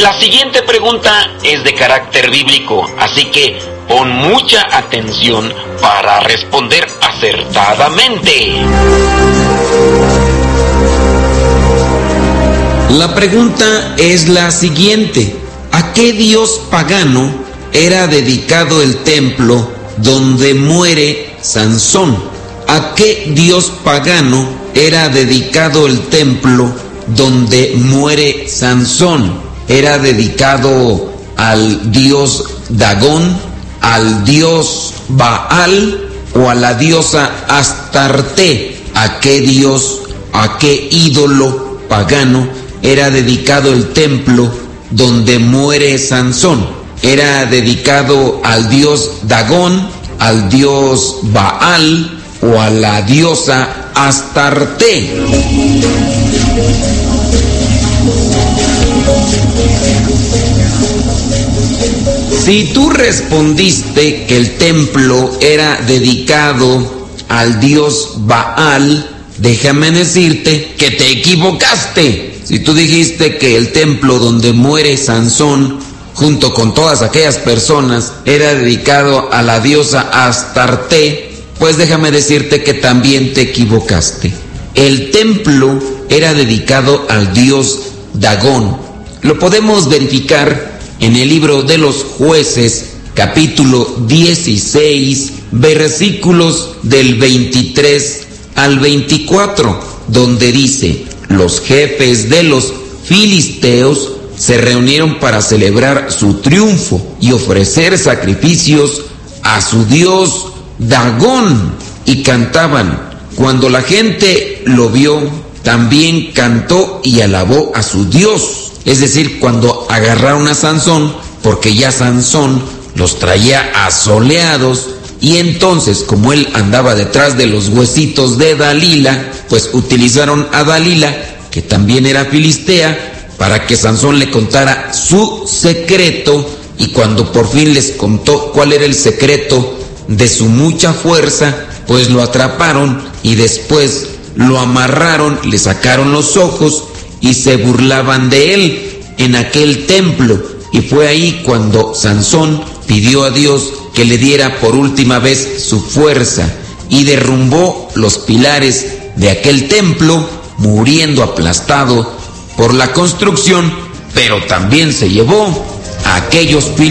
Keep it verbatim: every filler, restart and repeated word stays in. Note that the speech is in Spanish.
La siguiente pregunta es de carácter bíblico, así que pon mucha atención para responder acertadamente. La pregunta es la siguiente: ¿a qué dios pagano era dedicado el templo donde muere Sansón? ¿A qué dios pagano era dedicado el templo donde muere Sansón? ¿Era dedicado al dios Dagón, al dios Baal o a la diosa Astarte? ¿A qué dios, a qué ídolo pagano era dedicado el templo donde muere Sansón? ¿Era dedicado al dios Dagón, al dios Baal o a la diosa Astarte? Si tú respondiste que el templo era dedicado al dios Baal, déjame decirte que te equivocaste. Si tú dijiste que el templo donde muere Sansón, junto con todas aquellas personas, era dedicado a la diosa Astarte, pues déjame decirte que también te equivocaste. El templo era dedicado al dios Dagón. Lo podemos verificar en el libro de los Jueces, capítulo dieciséis, versículos del veintitrés al veinticuatro, donde dice: los jefes de los filisteos se reunieron para celebrar su triunfo y ofrecer sacrificios a su dios Dagón, y cantaban. Cuando la gente lo vio, también cantó y alabó a su dios. Es decir, cuando agarraron a Sansón, porque ya Sansón los traía asoleados, y entonces, como él andaba detrás de los huesitos de Dalila, pues utilizaron a Dalila, que también era filistea, para que Sansón le contara su secreto. Y cuando por fin les contó cuál era el secreto de su mucha fuerza, pues lo atraparon y después lo amarraron, le sacaron los ojos y se burlaban de él en aquel templo. Y fue ahí cuando Sansón pidió a Dios que le diera por última vez su fuerza, y derrumbó los pilares de aquel templo, muriendo aplastado por la construcción, pero también se llevó a aquellos pilares